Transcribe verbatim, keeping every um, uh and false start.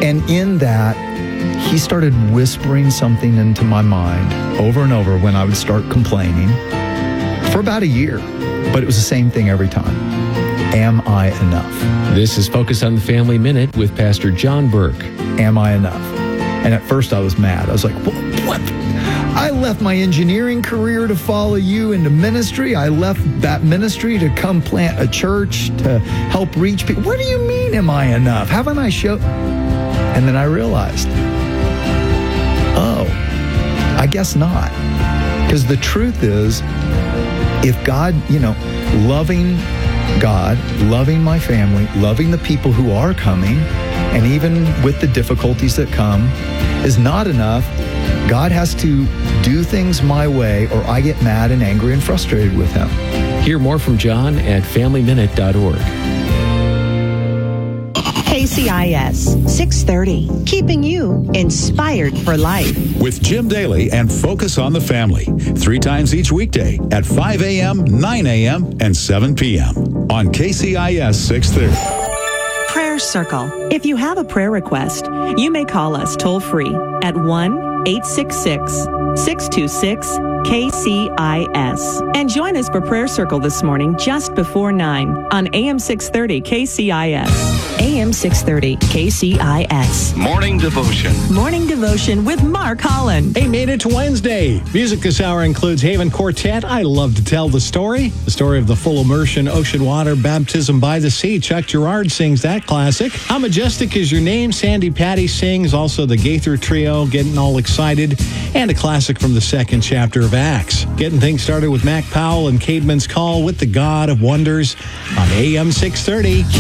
And in that, he started whispering something into my mind over and over when I would start complaining for about a year. But it was the same thing every time. Am I enough? This is Focus on the Family Minute with Pastor John Burke. Am I enough? And at first I was mad. I was like, what? I left my engineering career to follow you into ministry. I left that ministry to come plant a church to help reach people. What do you mean, am I enough? Haven't I shown? And then I realized, oh, I guess not. Because the truth is, if God, you know, loving God, loving my family, loving the people who are coming, and even with the difficulties that come, is not enough, God has to do things my way or I get mad and angry and frustrated with him. Hear more from John at family minute dot org. K C I S six thirty, keeping you inspired for life. With Jim Daly and Focus on the Family, three times each weekday at five a.m., nine a.m., and seven p.m. on K C I S six thirty. Prayer Circle. If you have a prayer request, you may call us toll free at one eight six six, six two six, K C I S. And join us for Prayer Circle this morning just before nine on A M six thirty K C I S. A M six thirty K C I S. Morning Devotion. Morning Devotion with Mark Holland. Hey, made it to Wednesday. Music this hour includes Haven Quartet, I Love to Tell the Story. The story of the full immersion, ocean water, baptism by the sea. Chuck Girard sings that classic. How Majestic Is Your Name, Sandy Patty sings. Also the Gaither Trio, Getting All Excited. And a classic from the second chapter of Acts. Getting things started with Mac Powell and Caedmon's Call with the God of Wonders on A M six thirty.